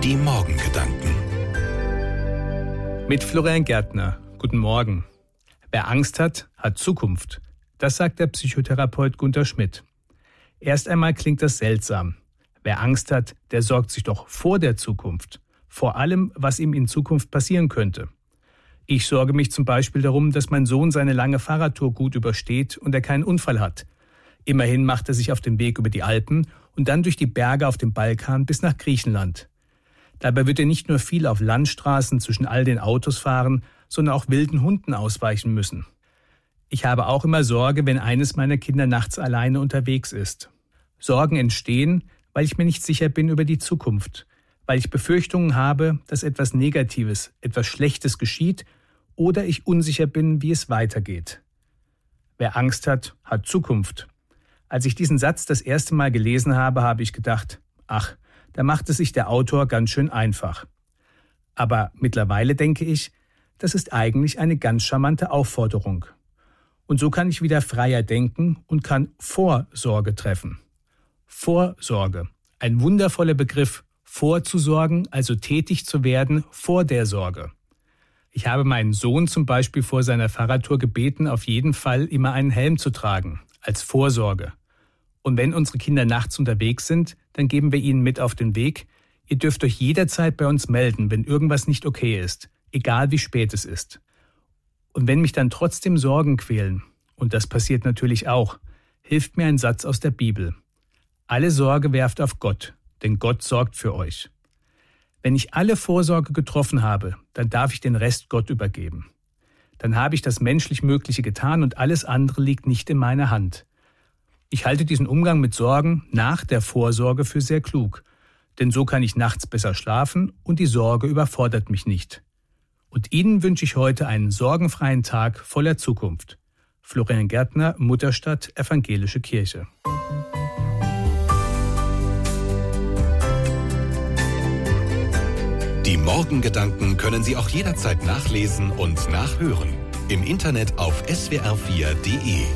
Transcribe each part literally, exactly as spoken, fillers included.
Die Morgengedanken. Mit Florian Gärtner. Guten Morgen. Wer Angst hat, hat Zukunft. Das sagt der Psychotherapeut Gunter Schmidt. Erst einmal klingt das seltsam. Wer Angst hat, der sorgt sich doch vor der Zukunft. Vor allem, was ihm in Zukunft passieren könnte. Ich sorge mich zum Beispiel darum, dass mein Sohn seine lange Fahrradtour gut übersteht und er keinen Unfall hat. Immerhin macht er sich auf den Weg über die Alpen und dann durch die Berge auf dem Balkan bis nach Griechenland. Dabei wird er nicht nur viel auf Landstraßen zwischen all den Autos fahren, sondern auch wilden Hunden ausweichen müssen. Ich habe auch immer Sorge, wenn eines meiner Kinder nachts alleine unterwegs ist. Sorgen entstehen, weil ich mir nicht sicher bin über die Zukunft, weil ich Befürchtungen habe, dass etwas Negatives, etwas Schlechtes geschieht oder ich unsicher bin, wie es weitergeht. Wer Angst hat, hat Zukunft. Als ich diesen Satz das erste Mal gelesen habe, habe ich gedacht, ach, da macht es sich der Autor ganz schön einfach. Aber mittlerweile denke ich, das ist eigentlich eine ganz charmante Aufforderung. Und so kann ich wieder freier denken und kann Vorsorge treffen. Vorsorge, ein wundervoller Begriff, vorzusorgen, also tätig zu werden vor der Sorge. Ich habe meinen Sohn zum Beispiel vor seiner Fahrradtour gebeten, auf jeden Fall immer einen Helm zu tragen, als Vorsorge. Und wenn unsere Kinder nachts unterwegs sind, dann geben wir ihnen mit auf den Weg, ihr dürft euch jederzeit bei uns melden, wenn irgendwas nicht okay ist, egal wie spät es ist. Und wenn mich dann trotzdem Sorgen quälen, und das passiert natürlich auch, hilft mir ein Satz aus der Bibel. Alle Sorge werft auf Gott, denn Gott sorgt für euch. Wenn ich alle Vorsorge getroffen habe, dann darf ich den Rest Gott übergeben. Dann habe ich das menschlich Mögliche getan und alles andere liegt nicht in meiner Hand. Ich halte diesen Umgang mit Sorgen nach der Vorsorge für sehr klug, denn so kann ich nachts besser schlafen und die Sorge überfordert mich nicht. Und Ihnen wünsche ich heute einen sorgenfreien Tag voller Zukunft. Florian Gärtner, Mutterstadt, Evangelische Kirche. Die Morgengedanken können Sie auch jederzeit nachlesen und nachhören. Im Internet auf s w r vier punkt d e.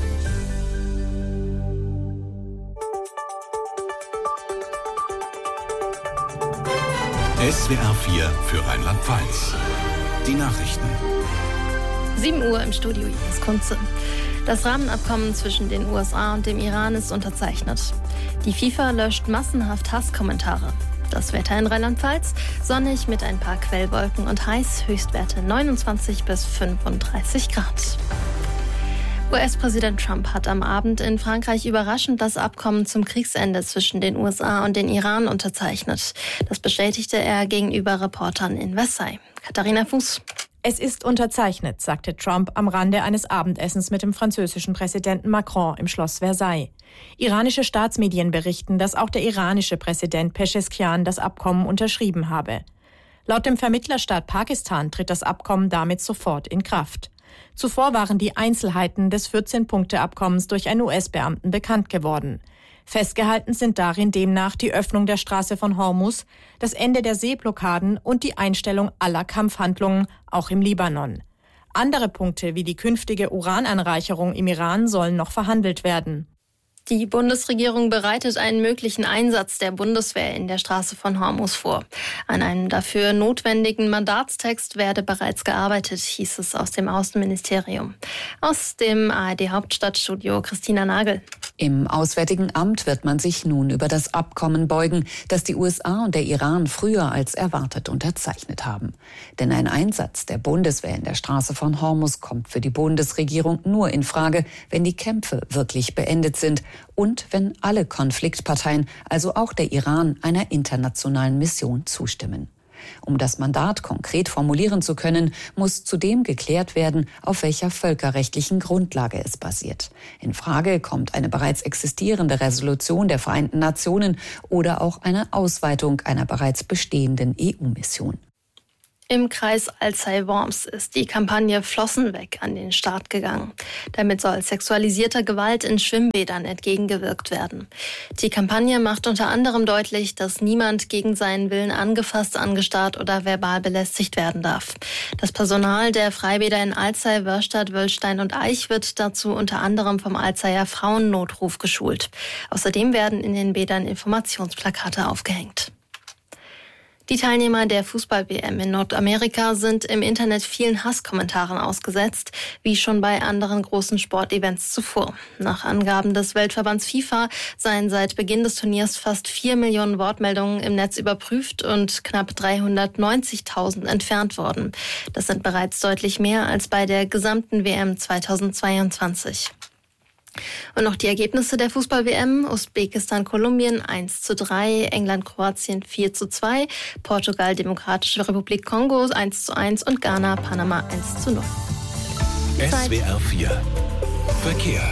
S W R vier für Rheinland-Pfalz. Die Nachrichten. sieben Uhr im Studio Ines Kunze. Das Rahmenabkommen zwischen den U S A und dem Iran ist unterzeichnet. Die FIFA löscht massenhaft Hasskommentare. Das Wetter in Rheinland-Pfalz sonnig mit ein paar Quellwolken und heiß, Höchstwerte neunundzwanzig bis fünfunddreißig Grad. U S-Präsident Trump hat am Abend in Frankreich überraschend das Abkommen zum Kriegsende zwischen den U S A und den Iran unterzeichnet. Das bestätigte er gegenüber Reportern in Versailles. Katharina Fuß. Es ist unterzeichnet, sagte Trump am Rande eines Abendessens mit dem französischen Präsidenten Macron im Schloss Versailles. Iranische Staatsmedien berichten, dass auch der iranische Präsident Pescheskian das Abkommen unterschrieben habe. Laut dem Vermittlerstaat Pakistan tritt das Abkommen damit sofort in Kraft. Zuvor waren die Einzelheiten des vierzehn-Punkte-Abkommens durch einen U S-Beamten bekannt geworden. Festgehalten sind darin demnach die Öffnung der Straße von Hormuz, das Ende der Seeblockaden und die Einstellung aller Kampfhandlungen, auch im Libanon. Andere Punkte wie die künftige Urananreicherung im Iran sollen noch verhandelt werden. Die Bundesregierung bereitet einen möglichen Einsatz der Bundeswehr in der Straße von Hormuz vor. An einem dafür notwendigen Mandatstext werde bereits gearbeitet, hieß es aus dem Außenministerium. Aus dem A R D-Hauptstadtstudio Christina Nagel. Im Auswärtigen Amt wird man sich nun über das Abkommen beugen, das die U S A und der Iran früher als erwartet unterzeichnet haben. Denn ein Einsatz der Bundeswehr in der Straße von Hormuz kommt für die Bundesregierung nur in Frage, wenn die Kämpfe wirklich beendet sind und wenn alle Konfliktparteien, also auch der Iran, einer internationalen Mission zustimmen. Um das Mandat konkret formulieren zu können, muss zudem geklärt werden, auf welcher völkerrechtlichen Grundlage es basiert. In Frage kommt eine bereits existierende Resolution der Vereinten Nationen oder auch eine Ausweitung einer bereits bestehenden E U-Mission. Im Kreis Alzey-Worms ist die Kampagne Flossen weg an den Start gegangen. Damit soll sexualisierter Gewalt in Schwimmbädern entgegengewirkt werden. Die Kampagne macht unter anderem deutlich, dass niemand gegen seinen Willen angefasst, angestarrt oder verbal belästigt werden darf. Das Personal der Freibäder in Alzey, Wörstadt, Wöllstein und Aich wird dazu unter anderem vom Alzeyer Frauennotruf geschult. Außerdem werden in den Bädern Informationsplakate aufgehängt. Die Teilnehmer der Fußball-W M in Nordamerika sind im Internet vielen Hasskommentaren ausgesetzt, wie schon bei anderen großen Sportevents zuvor. Nach Angaben des Weltverbands FIFA seien seit Beginn des Turniers fast vier Millionen Wortmeldungen im Netz überprüft und knapp dreihundertneunzigtausend entfernt worden. Das sind bereits deutlich mehr als bei der gesamten W M zweitausendzweiundzwanzig. Und noch die Ergebnisse der Fußball-W M. Usbekistan, Kolumbien eins zu drei, England, Kroatien vier zu zwei, Portugal, Demokratische Republik Kongo eins zu eins und Ghana, Panama eins zu null. S W R vier Verkehr.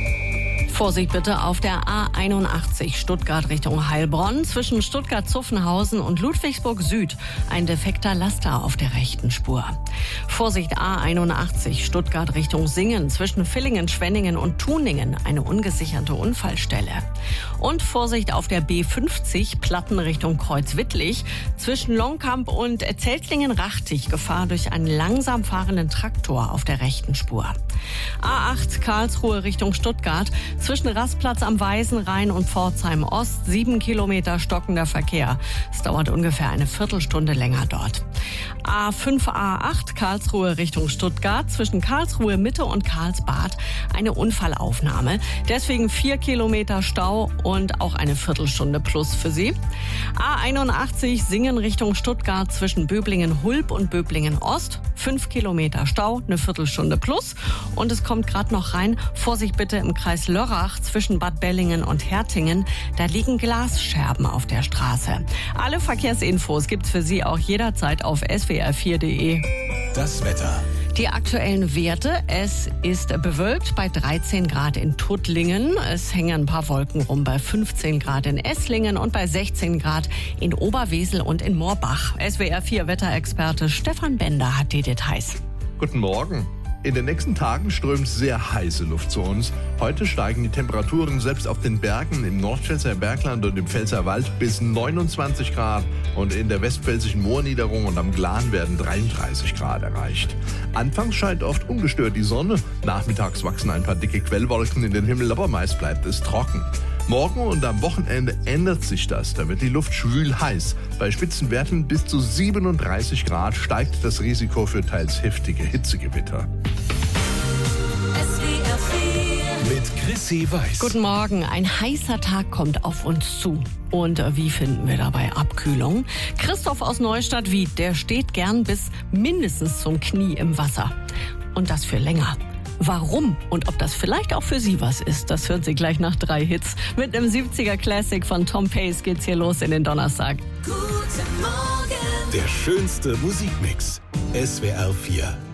Vorsicht bitte auf der A einundachtzig Stuttgart Richtung Heilbronn. Zwischen Stuttgart-Zuffenhausen und Ludwigsburg Süd ein defekter Laster auf der rechten Spur. Vorsicht A einundachtzig Stuttgart Richtung Singen. Zwischen Villingen, Schwenningen und Tuningen eine ungesicherte Unfallstelle. Und Vorsicht auf der B fünfzig Platten Richtung Kreuzwittlich. Zwischen Longkamp und Zeltlingen-Rachtig Gefahr durch einen langsam fahrenden Traktor auf der rechten Spur. A acht Karlsruhe Richtung Stuttgart. Zwischen Rastplatz am Weißenrhein und Pforzheim Ost sieben Kilometer stockender Verkehr. Es dauert ungefähr eine Viertelstunde länger dort. A fünf A acht Karlsruhe Richtung Stuttgart. Zwischen Karlsruhe Mitte und Karlsbad eine Unfallaufnahme. Deswegen vier Kilometer Stau und auch eine Viertelstunde plus für Sie. A einundachtzig Singen Richtung Stuttgart zwischen Böblingen-Hulb und Böblingen-Ost. Fünf Kilometer Stau, eine Viertelstunde plus. Und es kommt gerade noch rein, Vorsicht bitte im Kreis Lörrach zwischen Bad Bellingen und Hertingen. Da liegen Glasscherben auf der Straße. Alle Verkehrsinfos gibt's für Sie auch jederzeit auf S W R vier Punkt de. Das Wetter. Die aktuellen Werte, es ist bewölkt bei dreizehn Grad in Tuttlingen. Es hängen ein paar Wolken rum bei fünfzehn Grad in Esslingen und bei sechzehn Grad in Oberwesel und in Moorbach. S W R vier Wetterexperte Stefan Bender hat die Details. Guten Morgen. In den nächsten Tagen strömt sehr heiße Luft zu uns. Heute steigen die Temperaturen selbst auf den Bergen im Nordpfälzer Bergland und im Pfälzerwald bis neunundzwanzig Grad und in der westpfälzischen Moorniederung und am Glan werden dreiunddreißig Grad erreicht. Anfangs scheint oft ungestört die Sonne, nachmittags wachsen ein paar dicke Quellwolken in den Himmel, aber meist bleibt es trocken. Morgen und am Wochenende ändert sich das. Da wird die Luft schwül heiß. Bei Spitzenwerten bis zu siebenunddreißig Grad steigt das Risiko für teils heftige Hitzegewitter. Mit Chrissy Weiß. Guten Morgen. Ein heißer Tag kommt auf uns zu. Und wie finden wir dabei Abkühlung? Christoph aus Neustadt Wied, der steht gern bis mindestens zum Knie im Wasser. Und das für länger. Warum und ob das vielleicht auch für Sie was ist, das hören Sie gleich nach drei Hits. Mit einem siebziger Classic von Tom Pace geht's hier los in den Donnerstag. Guten Morgen. Der schönste Musikmix. S W R vier.